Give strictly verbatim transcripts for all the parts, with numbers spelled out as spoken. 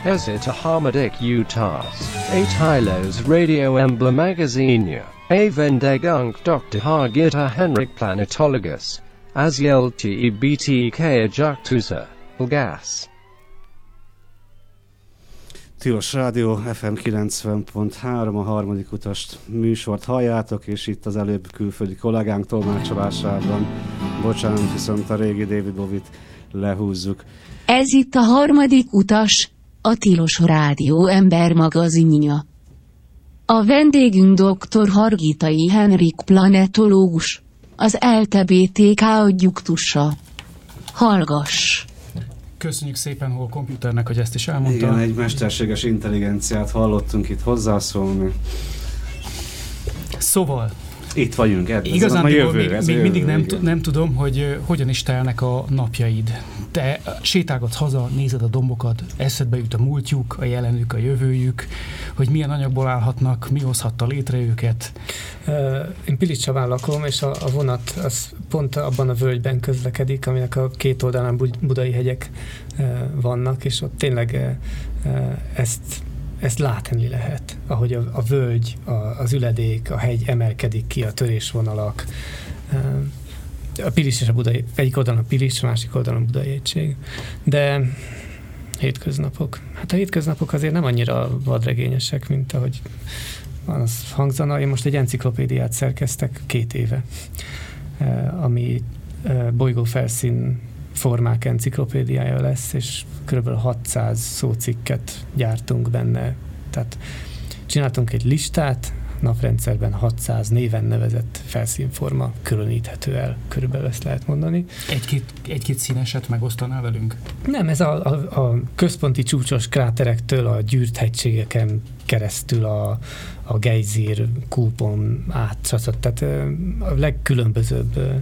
Ez itt a harmadik utas. A Tilos Radio Embla Magazine. A vendégünk doktor Hargita Henrik Planetologus. Az jelti B T K Ajaktusa. Gas. Tilos Rádió F M kilencven pont három, a harmadik utast műsort halljátok, és itt az előbb külföldi kollégánk tolmácsolásában, bocsánat, viszont a régi David Bowie-t lehúzzuk. Ez itt a harmadik utas, a Tilos Rádió ember magazinja. A vendégünk doktor Hargitai Henrik planetológus, az L T B T K adjuktusa. Hallgass! Köszönjük szépen Hol Computernek, hogy ezt is elmondta. Igen, egy mesterséges intelligenciát hallottunk itt hozzászólni. Szóval... Itt vagyunk, ebben. Igazán Jövő, még, ez még jövő, mindig nem, igen. nem tudom, hogy uh, hogyan is telnek a napjaid. Te sétálgatsz haza, nézed a dombokat, eszedbe jut a múltjuk, a jelenük, a jövőjük, hogy milyen anyagból állhatnak, mi hozhatta létre őket. Uh, én Pilicsaván lakom, és a, a vonat az pont abban a völgyben közlekedik, aminek a két oldalán budai hegyek uh, vannak, és ott tényleg uh, ezt Ezt látni lehet, ahogy a, a völgy, a, az üledék, a hegy emelkedik ki, a törésvonalak. A Pilis és a Budai, egyik oldalon a Pilis, a másik oldalon a Budai hegység. De hétköznapok. Hát a hétköznapok azért nem annyira vadregényesek, mint ahogy az hangzana. Én most egy enciklopédiát szerkeztek két éve, ami bolygófelszín formák enciklopédiája lesz, és kb. hatszáz szócikket gyártunk benne. Tehát csináltunk egy listát, naprendszerben hatszáz néven nevezett felszínforma különíthető el, körülbelül ezt lehet mondani. Egy-két, egy-két színeset megosztanál velünk? Nem, ez a, a, a központi csúcsos kráterektől a gyűrt hegységeken keresztül a, a gejzír kúpon át, tehát a legkülönbözőbb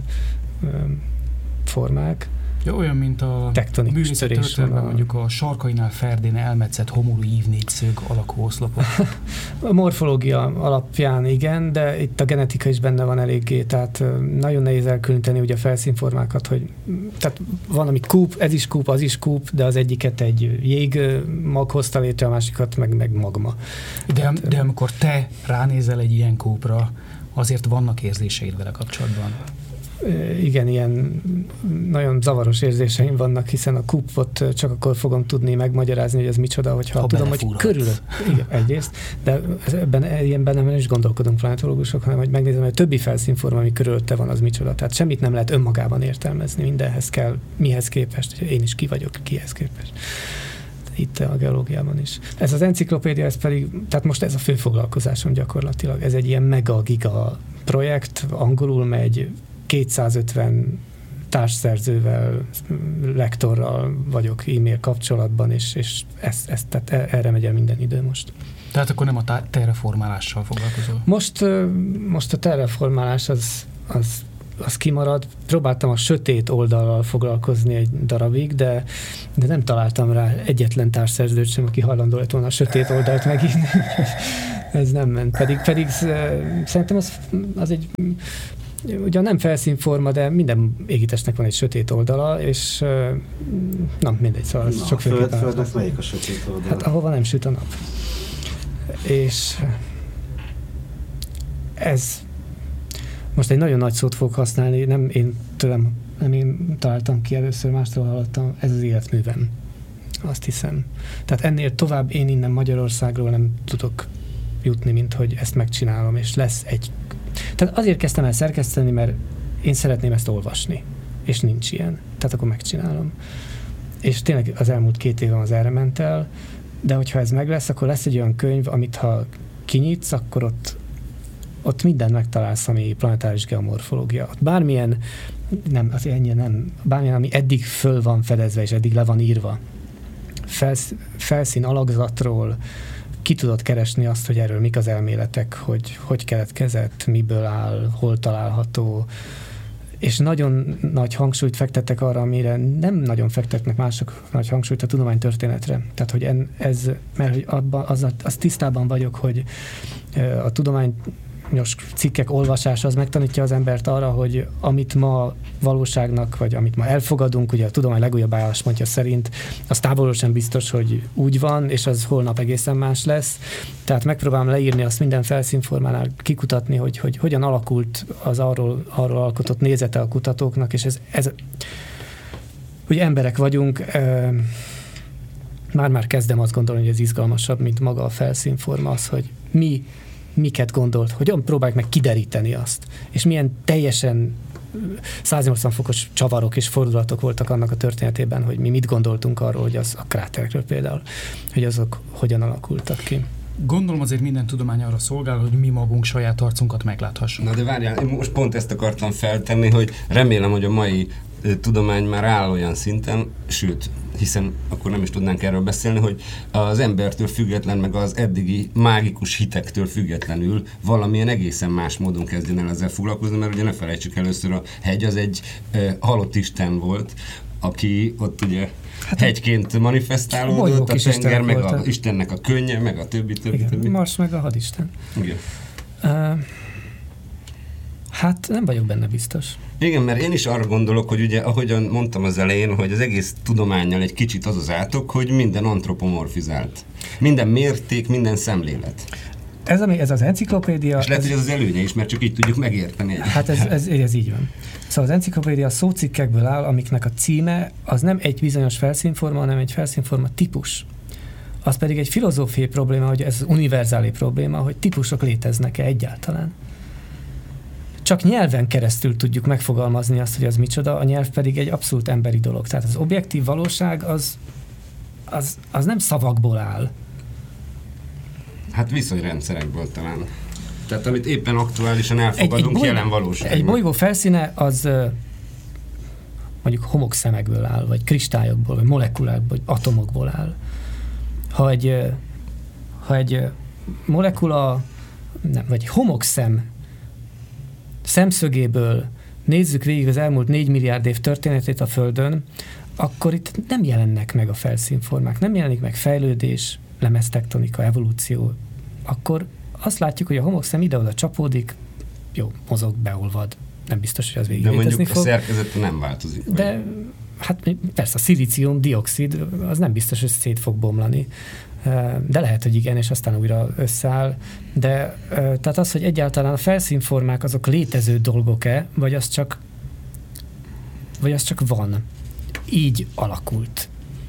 formák. Ja, olyan, mint a művészet történetben mondjuk a sarkainál ferdén elmetszett homorú ívnégyszög alakú oszlopok. A morfológia alapján igen, de itt a genetika is benne van eléggé, tehát nagyon nehéz elkülöníteni ugye a felszínformákat, hogy tehát van, ami kúp, ez is kúp, az is kúp, de az egyiket egy jégmag hozta létre, a másikat meg, meg magma. De, tehát, de amikor te ránézel egy ilyen kúpra, azért vannak érzéseid vele kapcsolatban? Igen, ilyen nagyon zavaros érzéseim vannak, hiszen a kúpot csak akkor fogom tudni megmagyarázni, hogy ez micsoda, hogyha ha tudom, hogy körülött. Igen, egyrészt, de ebben, ilyenben nem is gondolkodunk planetológusok, hanem hogy megnézem, hogy a többi felszínforma, ami körülötte van, az micsoda. Tehát semmit nem lehet önmagában értelmezni, mindenhez kell, mihez képest, én is ki vagyok, kihez képest. Itt a geológiában is. Ez az enciklopédia, ez pedig, tehát most ez a fő foglalkozásom gyakorlatilag. Ez egy ilyen mega-giga projekt, angolul megy, kétszázötven társszerzővel, lektorral vagyok e-mail kapcsolatban, és, és ezt, ezt, tehát erre megy el minden idő most. Tehát akkor nem a terraformálással foglalkozol? Most, most a terraformálás az, az, az kimarad. Próbáltam a sötét oldallal foglalkozni egy darabig, de, de nem találtam rá egyetlen társszerzőt sem, aki hajlandó lett volna a sötét oldalt megírni. Ez nem ment. Pedig, pedig szerintem az, az egy ugyan nem felszínforma, de minden égitestnek van egy sötét oldala, és nem mindegy, szóval Na, sok föld, Földnek melyik a sötét oldala? Hát ahova nem süt a nap. És ez most egy nagyon nagy szót fogok használni, nem én tőlem, nem én találtam ki először, mástól hallottam, ez az életművem. Azt hiszem. Tehát ennél tovább én innen Magyarországról nem tudok jutni, mint hogy ezt megcsinálom, és lesz egy. Tehát azért kezdtem el szerkeszteni, mert én szeretném ezt olvasni, és nincs ilyen. Tehát akkor megcsinálom. És tényleg az elmúlt két évem az erre ment el, de hogyha ez meg lesz, akkor lesz egy olyan könyv, amit ha kinyitsz, akkor ott, ott mindent megtalálsz, ami planetáris geomorfológia. Ott bármilyen, nem, az ennyi nem, bármilyen, ami eddig föl van fedezve, és eddig le van írva. Felsz, felszín alakzatról, ki tudod keresni azt, hogy erről mik az elméletek, hogy hogy keletkezett, miből áll, hol található, és nagyon nagy hangsúlyt fektettek arra, amire nem nagyon fektetnek mások nagy hangsúlyt, a tudománytörténetre. Tehát, hogy en, ez, mert hogy abban, az, az tisztában vagyok, hogy a tudomány tudományos cikkek olvasása az megtanítja az embert arra, hogy amit ma valóságnak, vagy amit ma elfogadunk, ugye a tudomány legújabb álláspontja szerint, az távolról sem biztos, hogy úgy van, és az holnap egészen más lesz. Tehát megpróbálom leírni azt minden felszínformánál, kikutatni, hogy, hogy hogyan alakult az arról, arról alkotott nézete a kutatóknak, és ez, ez ugye emberek vagyunk, már-már kezdem azt gondolni, hogy ez izgalmasabb, mint maga a felszínforma, az, hogy mi miket gondolt, hogyan próbáljuk meg kideríteni azt, és milyen teljesen száznyolcvan fokos csavarok és fordulatok voltak annak a történetében, hogy mi mit gondoltunk arról, hogy az a kráterekről például, hogy azok hogyan alakultak ki. Gondolom azért minden tudomány arra szolgál, hogy mi magunk saját arcunkat megláthassuk. Na de várjál, én most pont ezt akartam feltenni, hogy remélem, hogy a mai tudomány már áll olyan szinten, sőt, hiszen akkor nem is tudnánk erről beszélni, hogy az embertől független, meg az eddigi mágikus hitektől függetlenül valamilyen egészen más módon kezdjen el ezzel foglalkozni, mert ugye ne felejtsük, először a hegy az egy e, halott isten volt, aki ott ugye hát hegyként manifestálódott, a tenger, meg a, a Istennek a könnye, meg a többi, többi, igen, többi. Mars meg a hadisten. Igen. Uh, hát nem vagyok benne biztos. Igen, mert én is arra gondolok, hogy ugye, ahogyan mondtam az elején, hogy az egész tudománnyal egy kicsit az az átok, hogy minden antropomorfizált. Minden mérték, minden szemlélet. Ez, ami, ez az enciklopédia... És lehet, ez, hogy ez az előnye is, mert csak így tudjuk megérteni. Hát ez, ez, ez így van. Szóval az enciklopédia szócikkekből áll, amiknek a címe az nem egy bizonyos felszínforma, hanem egy felszínforma típus. Az pedig egy filozófiai probléma, hogy ez univerzális probléma, hogy típusok léteznek-e egyáltalán. Csak nyelven keresztül tudjuk megfogalmazni azt, hogy az micsoda, a nyelv pedig egy abszolút emberi dolog. Tehát az objektív valóság az, az, az nem szavakból áll. Hát viszonyrendszerekből talán. Tehát amit éppen aktuálisan elfogadunk, egy, egy bolygó, jelen valóságban. Egy bolygó felszíne az mondjuk homokszemekből áll, vagy kristályokból, vagy molekulákból, vagy atomokból áll. Ha egy, ha egy molekula, nem, vagy homokszem szemszögéből nézzük végig az elmúlt négy milliárd év történetét a Földön, akkor itt nem jelennek meg a felszínformák, nem jelenik meg fejlődés, lemeztektonika, evolúció. Akkor azt látjuk, hogy a homokszem ide-oda csapódik, jó, mozog, beolvad. Nem biztos, hogy az végig létezni fog. De mondjuk a szerkezete nem változik. De vagy? Hát persze a szilícium, dioxid, az nem biztos, hogy szét fog bomlani. De lehet, hogy igen, és aztán újra összeáll. De tehát az, hogy egyáltalán a felszínformák azok létező dolgok-e, vagy az csak vagy az csak van. Így alakult.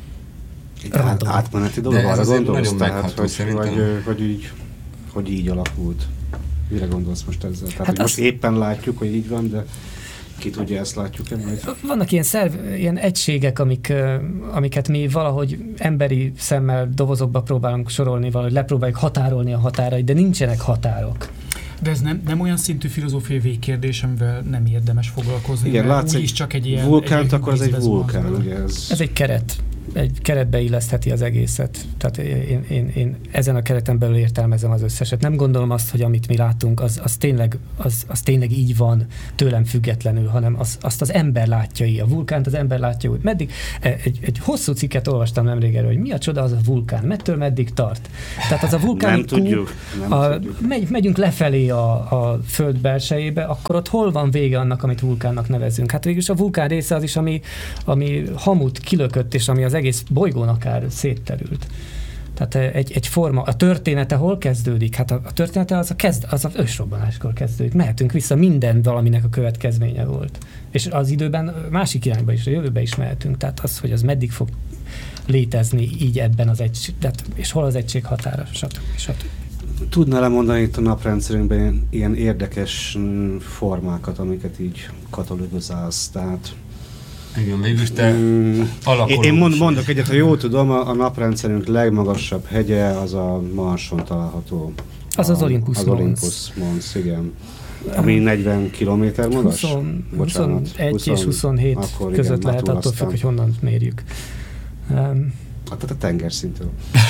Át, átmeneti dolog, arra gondolsz, tehát, hogy, hogy, hogy, így, hogy így alakult. Mire gondolsz most ezzel? Tehát, hát hogy most éppen látjuk, hogy így van, de ki tudja, ezt látjuk-e majd? Vannak ilyen, szerv, ilyen egységek, amik, amiket mi valahogy emberi szemmel dobozokba próbálunk sorolni, valahogy lepróbáljuk határolni a határait, de nincsenek határok. De ez nem, nem olyan szintű filozófiai végkérdés, amivel nem érdemes foglalkozni. Igen, látsz egy csak egy ilyen, vulkánt, egy akkor ez egy vulkán. Ugye ez... ez egy keret. Egy keretbe illesztheti az egészet. Tehát én, én, én ezen a kereten belül értelmezem az összeset. Nem gondolom azt, hogy amit mi látunk, az, az, tényleg, az, az tényleg így van tőlem függetlenül, hanem az, azt az ember látja így. A vulkánt az ember látja úgy. Meddig? Egy, egy hosszú cikket olvastam nemrég erről, hogy mi a csoda az a vulkán, mettől meddig tart. Tehát az a vulkáni nem tudjuk, nem a, tudjuk. Megy, megyünk lefelé a, a föld belsejébe, akkor ott hol van vége annak, amit vulkánnak nevezünk? Hát végülis a vulkán része az is, ami, ami hamut kilökött, és ami az egész bolygón akár szétterült. Tehát egy, egy forma, a története hol kezdődik? Hát a, a története az a kezd, az az ősrobbanáskor kezdődik. Mehetünk vissza, minden valaminek a következménye volt. És az időben másik irányba is, a jövőbe is mehetünk. Tehát az, hogy az meddig fog létezni így ebben az egység, és hol az egység határa, stb. stb. Tudnál lemondani itt a naprendszerünkben ilyen, ilyen érdekes formákat, amiket így katalogizálsz, tehát igen, végülis te mm, alakulós. Én mond, mondok egyet, ha jól tudom, a, a naprendszerünk legmagasabb hegye az a Marson található. Az a, az Olympus Az Olympus Mons, igen. Ami negyven kilométer magas? húsz, huszonegy és huszonhét között igen, lehet, attól függ, hogy honnan mérjük. Um, hát tehát a tengerszintől.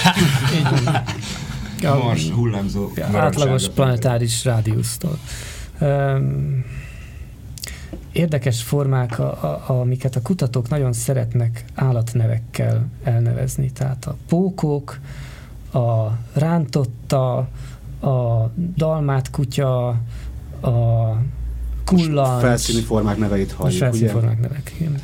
A Mars hullámzó átlagos planetáris rádiusztól. Um, Érdekes formák, a, a, amiket a kutatók nagyon szeretnek állatnevekkel elnevezni. Tehát a pókok, a rántotta, a dalmát kutya, a kullancs. Felszíni formák neveit halljuk, felszíni ugye? formák nevek, igen.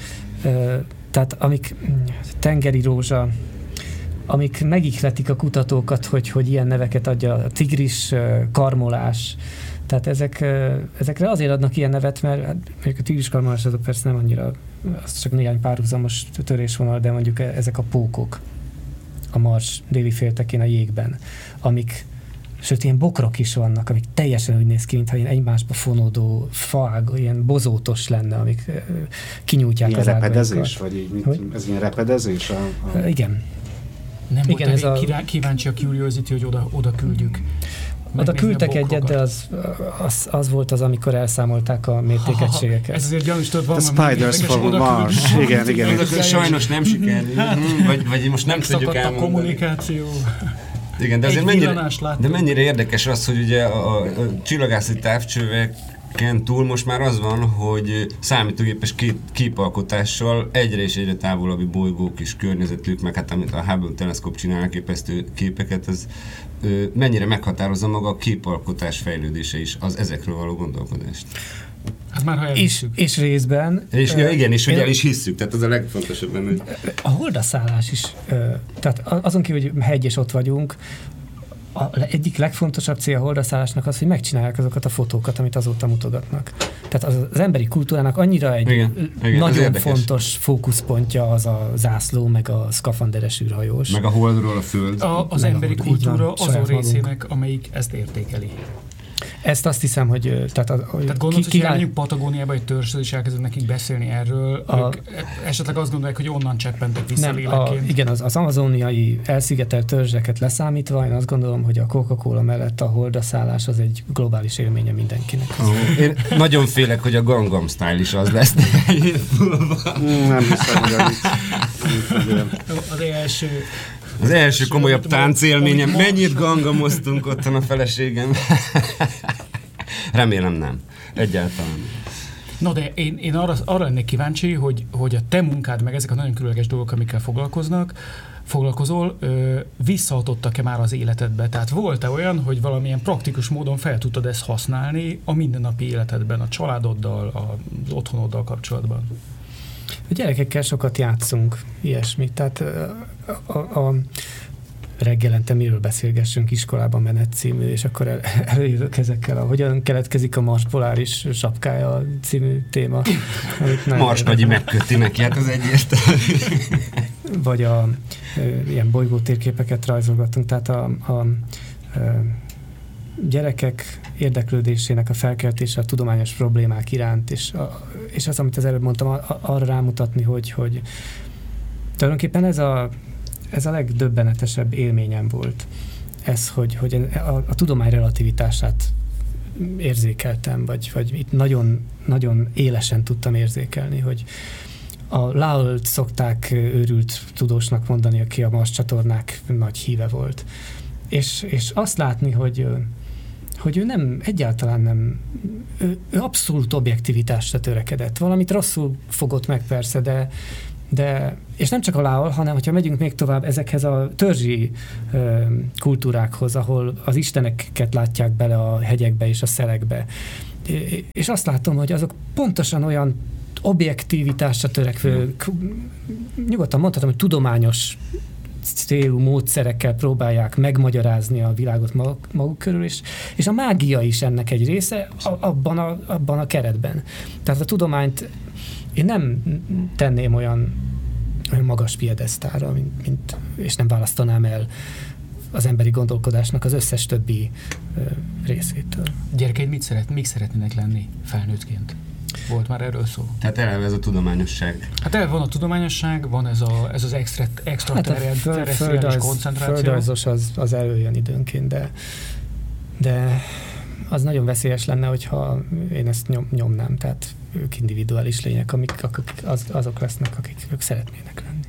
Tehát amik tengeri rózsa, amik megihletik a kutatókat, hogy, hogy ilyen neveket adja, a tigris, karmolás. Tehát ezek, ezekre azért adnak ilyen nevet, mert hát, a tigris karmolás azok persze nem annyira, az csak néhány párhuzamos törésvonal, de mondjuk ezek a pókok a Mars déli féltekén a jégben, amik, sőt ilyen bokrok is vannak, amik teljesen úgy néz ki, mintha ilyen egymásba fonódó faág, ilyen bozótos lenne, amik kinyújtják ilyen az ágaikat. repedezés? Vagy így, mint, ez ilyen repedezés? A, a... Igen. Nem volt Igen, ez a... kíváncsi a Curiosity, hogy oda, oda küldjük. Oda küldtek egyet, de az, az, az volt az, amikor elszámolták a mértékegységeket. Ez azért gyanús, tudod, van. The Spiders from Mars. Igen, igen. igen. Sajnos nem sikerült. Vagy, vagy most nem tudjuk elmondani. A kommunikáció. Igen, de azért mennyire, de mennyire érdekes az, hogy ugye a, a, a csillagászati távcsöveken túl most már az van, hogy számítógépes kép, képalkotással egyre és egyre távolabbi bolygók és környezetük, meg hát amit a Hubble teleszkóp csinál elképesztő képeket, ez ö, mennyire meghatározza maga a képalkotás fejlődése is, az ezekről való gondolkodást. Hát már ha és, és részben... És, ja, igen, és hogy el is hisszük, tehát az a legfontosabb benne. A holdaszállás is, tehát azon kívül, hogy hegy és ott vagyunk, a egyik legfontosabb cél a holdaszállásnak az, hogy megcsinálják azokat a fotókat, amit azóta mutogatnak. Tehát az, az emberi kultúrának annyira egy igen, igen, nagyon fontos fókuszpontja az a zászló, meg a szkafanderes űrhajós. Meg a holdról a föld. A, az meg emberi a, kultúra azon részének, amelyik ezt értékeli. Ezt azt hiszem, hogy... Tehát, a, tehát gondolod, hogy elmenjünk Patagóniába egy törzsről, és elkezdünk nekik beszélni erről, a, ők esetleg azt gondolják, hogy onnan cseppentek vissza lélekként. Igen, az, az amazoniai elszigetelt törzseket leszámítva, én azt gondolom, hogy a Coca-Cola mellett a holdaszállás az egy globális élménye mindenkinek. Oh, én nagyon félek, hogy a Gangnam Style is az lesz. Nem hiszem, hogy az első... Az első komolyabb táncélményem. Mennyit gangamoztunk otthon a feleségem? Remélem nem. Egyáltalán. No, de én, én arra, arra lennék kíváncsi, hogy, hogy a te munkád, meg ezek a nagyon különleges dolgok, amikkel foglalkoznak, foglalkozol, ö, visszahatottak-e már az életedbe? Tehát volt-e olyan, hogy valamilyen praktikus módon fel tudtad ezt használni a mindennapi életedben, a családoddal, az otthonoddal kapcsolatban? A gyerekekkel sokat játszunk, ilyesmit. Tehát a, a, a reggelente miről beszélgessünk, iskolában menet című, és akkor el, előjövök ezekkel a hogyan keletkezik a Mars poláris sapkája című téma. Mars nagyi megköti neki, hát az egyértelmű. Vagy a e, ilyen bolygó térképeket rajzolgatunk, tehát a, a e, gyerekek érdeklődésének a felkeltése a tudományos problémák iránt, és, a, és az, amit az előbb mondtam, a, a, arra rámutatni, hogy, hogy tulajdonképpen ez a, ez a legdöbbenetesebb élményem volt. Ez, hogy, hogy a, a tudomány relativitását érzékeltem, vagy, vagy itt nagyon, nagyon élesen tudtam érzékelni, hogy a Lowell-t szokták őrült tudósnak mondani, aki a Mars csatornák nagy híve volt. És, és azt látni, hogy hogy ő nem, egyáltalán nem, ő, ő abszolút objektivitásra törekedett. Valamit rosszul fogott meg persze, de, de és nem csak a Lowell, hanem hogyha megyünk még tovább ezekhez a törzsi ö, kultúrákhoz, ahol az isteneket látják bele a hegyekbe és a szelekbe. És azt látom, hogy azok pontosan olyan objektivitásra törekvő, nyugodtan mondhatom, hogy tudományos célú módszerekkel próbálják megmagyarázni a világot maguk, maguk körül, és, és a mágia is ennek egy része a, abban, a, abban a keretben. Tehát a tudományt én nem tenném olyan, olyan magas piedesztára, mint, mint, és nem választanám el az emberi gondolkodásnak az összes többi ö, részétől. Gyerekeid mit szeret, mik szeretnének lenni felnőttként? Volt már erről szó? Tehát eleve ez a tudományosság. Hát eleve van a tudományosság, van ez, a, ez az extra, extra hát terrestriális koncentráció. Földrajzos az, az előjön időnként, de, de az nagyon veszélyes lenne, hogyha én ezt nyom, nyomnám. Tehát ők individuális lények, amik, akik, az, azok lesznek, akik ők szeretnének lenni.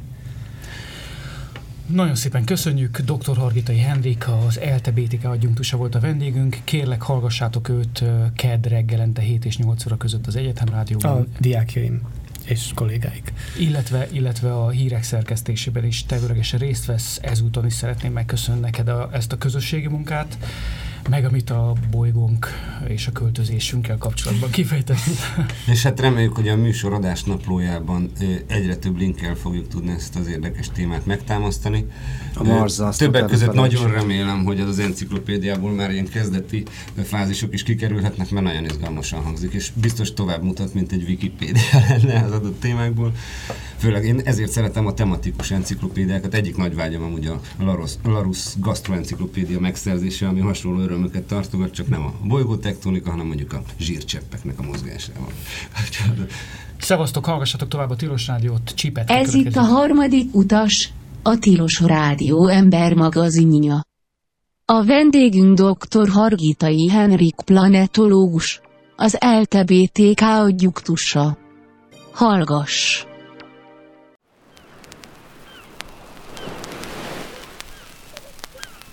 Nagyon szépen köszönjük. doktor Hargitai Henrik, az ELTE bé té ká adjunktusa volt a vendégünk. Kérlek, hallgassátok őt kedd reggelente hét és nyolc óra között az Egyetem Rádióban. A diákjaim. és kollégáik. Illetve, illetve a hírek szerkesztésében is tevőlegesen részt vesz, ezúton is szeretném megköszönni neked a, ezt a közösségi munkát, meg amit a bolygónk és a költözésünkkel kapcsolatban kifejtett. És hát reméljük, hogy a műsor adásnaplójában egyre több linkkel fogjuk tudni ezt az érdekes témát megtámasztani. A Többek között nagyon remélem, hogy az az enciklopédiából már ilyen kezdeti fázisok is kikerülhetnek, mert nagyon izgalmasan hangzik, és biztos tovább mutat, mint egy Wikipédia lenne az adott témákból. Főleg én ezért szeretem a tematikus enciklopédiákat. Egyik nagy vágyam amúgy a Larus, Larus gastroenciklopédia megszerzése, ami hasonló örömöket tartogat, csak nem a bolygótektonika, hanem mondjuk a zsírcseppeknek a mozgásával. Szevasztok, hallgassatok tovább a Tilos Rádiót, csípet. Ez itt a harmadik utas, a Tilos Rádió ember magazinja. A vendégünk dr. Hargitai Henrik planetológus, az el té bé té ká adjuktusa. Hallgass!